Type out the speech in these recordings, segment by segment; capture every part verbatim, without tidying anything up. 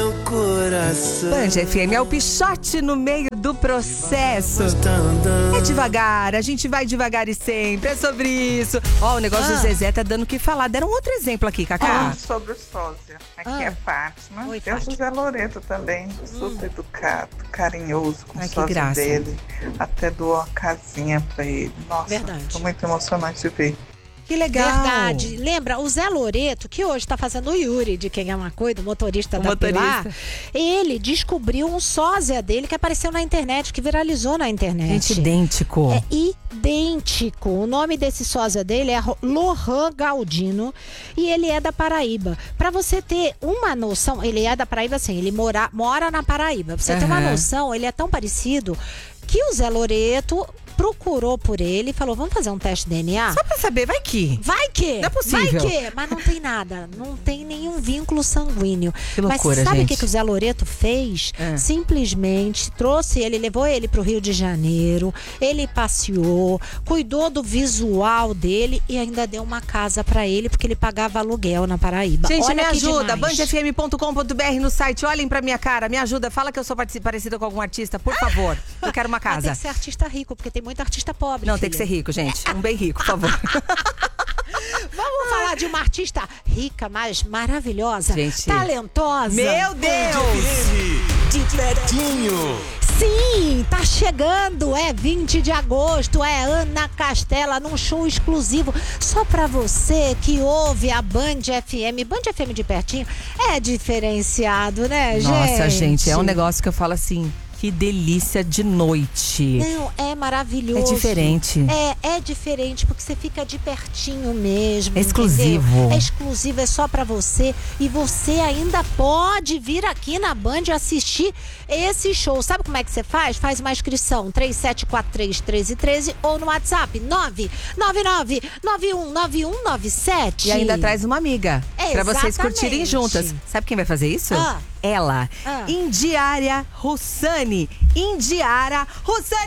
meu coração. Band F M é o Pichote no meio do processo. É devagar, a gente vai devagar e sempre, é sobre isso. Ó, o negócio ah. do Zezé tá dando o que falar. Deram outro exemplo aqui, Cacá. Ah, sobre o sósia. Aqui ah. é Fátima. Oi, Tem o José Loreto também, super hum. educado, carinhoso com Ai, o sósia dele. Até doou uma casinha pra ele. Nossa, verdade. Foi muito emocionante de ver. Que legal. Verdade. Lembra, o Zé Loreto, que hoje tá fazendo o Yuri, de quem é uma coisa, do motorista o da motorista. Pilar, ele descobriu um sósia dele que apareceu na internet, que viralizou na internet. Gente, idêntico. É idêntico. O nome desse sósia dele é Lohan Galdino e ele é da Paraíba. Pra você ter uma noção, ele é da Paraíba assim, ele mora, mora na Paraíba. Pra você uhum. ter uma noção, ele é tão parecido que o Zé Loreto procurou por ele e falou, vamos fazer um teste de D N A? Só pra saber, vai que. Vai que. Não é possível. Vai que. Mas não tem nada. Não tem nenhum vínculo sanguíneo. Que loucura, Mas sabe gente. o que, que o Zé Loreto fez? É. Simplesmente trouxe ele, levou ele pro Rio de Janeiro, ele passeou, cuidou do visual dele e ainda deu uma casa pra ele, porque ele pagava aluguel na Paraíba. Gente, Olha me ajuda. demais. band f m ponto com ponto b r no site. Olhem pra minha cara. Me ajuda. Fala que eu sou parecida com algum artista, por favor. Eu quero uma casa. Mas tem que ser artista rico, porque tem muito artista pobre. Não, filha. tem que ser rico, gente. Um bem rico, por favor. Vamos falar de uma artista rica, mas maravilhosa, gente, talentosa. Meu Deus! De Betinho. Sim, tá chegando, é vinte de agosto, é Ana Castela num show exclusivo só pra você que ouve a Band F M. Band F M de pertinho é diferenciado, né, gente? Nossa, gente, é um negócio que eu falo assim, que delícia de noite. Não, é maravilhoso. É diferente. É, é diferente, porque você fica de pertinho mesmo. É exclusivo. Entendeu? É exclusivo, é só pra você. E você ainda pode vir aqui na Band assistir esse show. Sabe como é que você faz? Faz uma inscrição, três sete quatro três, um três um três ou no WhatsApp, nove nove nove, nove um nove um nove sete. E ainda traz uma amiga, é, pra vocês exatamente. curtirem juntas. Sabe quem vai fazer isso? Ah. Ela, Ah. Indiara Rossani. Indiara Rossani,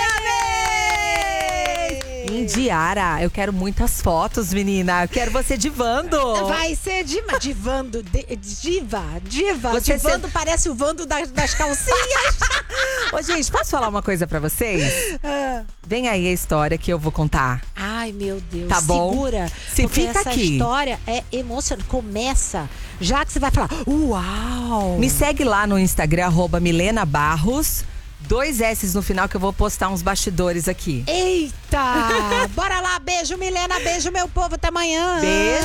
parabéns! Indiara, eu quero muitas fotos, menina. Eu quero você divando. Vai ser diva, divando, de, diva, diva. Você divando se... parece o Vando das, das calcinhas. Ô, gente, posso falar uma coisa pra vocês? Ah. Vem aí a história que eu vou contar. Ai, meu Deus. Tá bom? Segura. Se porque fica essa aqui. história é emocionante. Começa já que você vai falar, uau! Me segue lá no Instagram, arroba Milena Barros. Dois S's no final que eu vou postar uns bastidores aqui. Eita! Bora lá, beijo, Milena, beijo, meu povo, até amanhã. Beijo!